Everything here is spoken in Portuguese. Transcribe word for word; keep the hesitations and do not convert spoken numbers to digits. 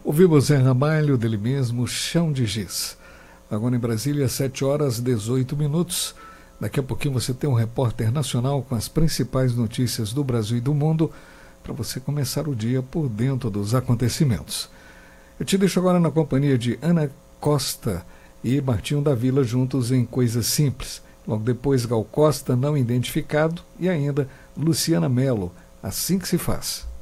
Ouvimos Zé Ramalho, dele mesmo, Chão de Giz. Agora em Brasília, sete horas e dezoito minutos. Daqui a pouquinho você tem um repórter nacional com as principais notícias do Brasil e do mundo para você começar o dia por dentro dos acontecimentos. Eu te deixo agora na companhia de Ana Costa e Martinho da Vila juntos em Coisas Simples. Logo depois, Gal Costa, Não Identificado, e ainda Luciana Mello, Assim que se Faz.